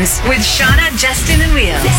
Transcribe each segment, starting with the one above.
Mornings with Shauna, Justin, and Wheels.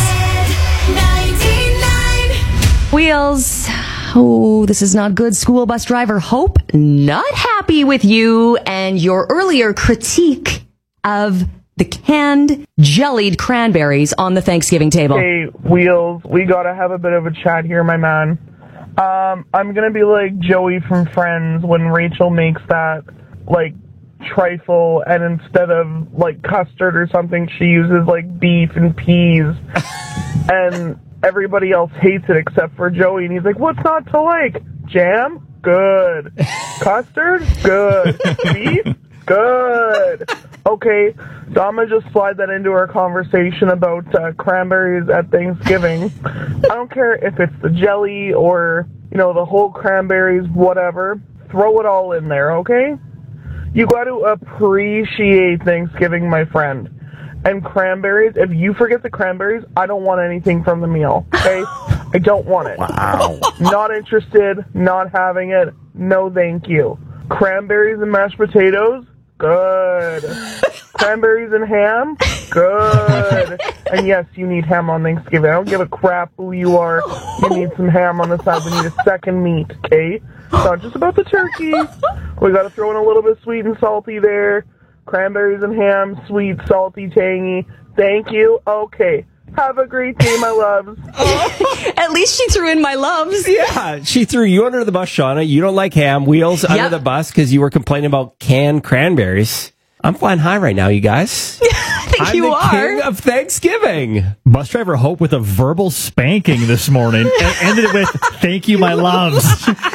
Wheels. Oh, this is not good. School bus driver Hope, not happy with you and your earlier critique of the canned, jellied cranberries on the Thanksgiving table. Hey, Wheels, we gotta have a bit of a chat here, my man. I'm gonna be like Joey from Friends when Rachel makes that, like, trifle, and instead of, like, custard or something, she uses, like, beef and peas. And everybody else hates it except for Joey, and he's like, what's not to like? Jam? Good. Custard? Good. Beef? Good. Okay, so I'm going to just slide that into our conversation about cranberries at Thanksgiving. I don't care if it's the jelly or, you know, the whole cranberries, whatever. Throw it all in there, okay? You got to appreciate Thanksgiving, my friend. And cranberries, if you forget the cranberries, I don't want anything from the meal, okay? I don't want it. Wow. Not interested, not having it, no thank you. Cranberries and mashed potatoes? Good. Cranberries and ham? Good. And yes, you need ham on Thanksgiving. I don't give a crap who you are. You need some ham on the side. We need a second meat, okay? It's not just about the turkey. We got to throw in a little bit sweet and salty there. Cranberries and ham, sweet, salty, tangy. Thank you. Okay. Have a great day, my loves. At least she threw in my loves. Yeah, she threw you under the bus, Shauna. You don't like ham. Wheels under the bus because you were complaining about canned cranberries. I'm flying high right now, you guys. I think I'm you the are. king of Thanksgiving. Bus driver Hope with a verbal spanking this morning and ended it with, thank you, my loves.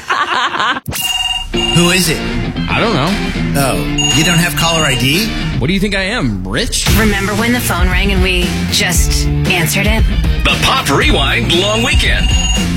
Who is it? I don't know. Oh, you don't have caller ID? What do you think I am, rich? Remember when the phone rang and we just answered it? The Pop Rewind Long Weekend.